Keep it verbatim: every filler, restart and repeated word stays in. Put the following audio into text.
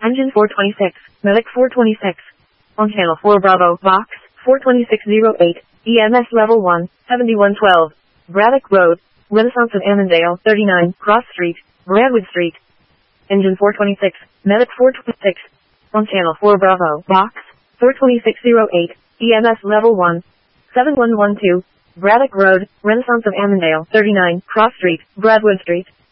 Engine four twenty-six, Medic four twenty-six. On channel four Bravo, Box, four twenty-six oh eight, E M S level one, seventy-one twelve. Braddock Road, Renaissance of Annandale, thirty-nine, Cross Street, Bradwood Street. Engine four twenty-six, Medic four twenty-six. On channel four Bravo, Box, four twenty-six oh eight, E M S level one, seven one one two. Braddock Road, Renaissance of Annandale, thirty-nine, Cross Street, Bradwood Street.